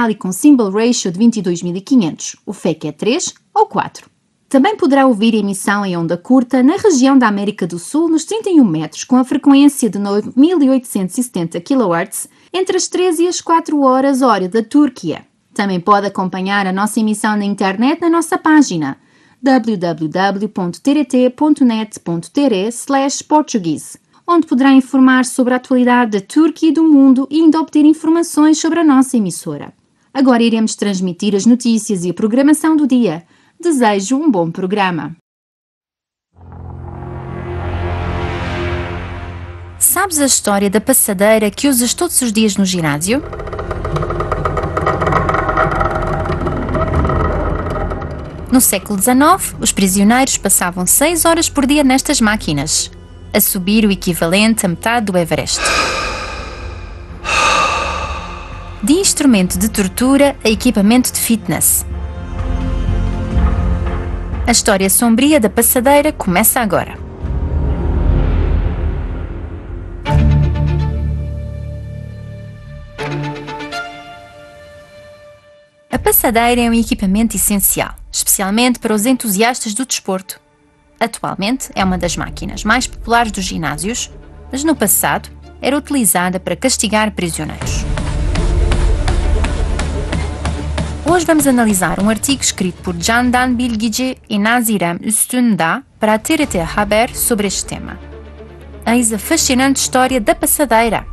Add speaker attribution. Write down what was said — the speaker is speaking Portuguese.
Speaker 1: digital e com symbol ratio de 22.500. O FEC é 3 ou 4. Também poderá ouvir a emissão em onda curta na região da América do Sul nos 31 metros com a frequência de 9.870 kHz entre as 13 e as 4 horas hora da Turquia. Também pode acompanhar a nossa emissão na internet na nossa página www.trt.net.tr/portuguese, onde poderá informar sobre a atualidade da Turquia e do mundo e ainda obter informações sobre a nossa emissora. Agora iremos transmitir as notícias e a programação do dia. Desejo um bom programa.
Speaker 2: Sabes a história da passadeira que usas todos os dias no ginásio? No século XIX, os prisioneiros passavam 6 horas por dia nestas máquinas, a subir o equivalente a metade do Everest. De instrumento de tortura a equipamento de fitness. A história sombria da passadeira começa agora. A passadeira é um equipamento essencial, especialmente para os entusiastas do desporto. Atualmente é uma das máquinas mais populares dos ginásios, mas no passado era utilizada para castigar prisioneiros. Hoje vamos analisar um artigo escrito por Candan Bilgici e Nazirem Üstündağ para a TRT Haber sobre este tema. Eis a fascinante história da passadeira.